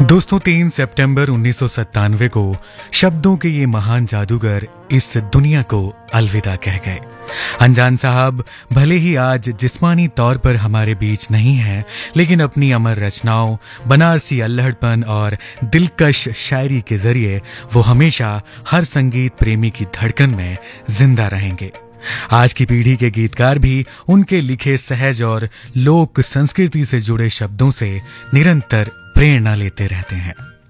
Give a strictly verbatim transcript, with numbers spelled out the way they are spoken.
दोस्तों, तीन सितंबर उन्नीस सौ सत्तानवे को शब्दों के ये महान जादूगर इस दुनिया को अलविदा कह गए। अनजान साहब भले ही आज जिस्मानी तौर पर हमारे बीच नहीं है, लेकिन अपनी अमर रचनाओं, बनारसी अल्हड़पन और दिलकश शायरी के जरिए वो हमेशा हर संगीत प्रेमी की धड़कन में जिंदा रहेंगे। आज की पीढ़ी के गीतकार भी उनके लिखे सहज और लोक संस्कृति से जुड़े शब्दों से निरंतर प्रेरणा लेते रहते हैं।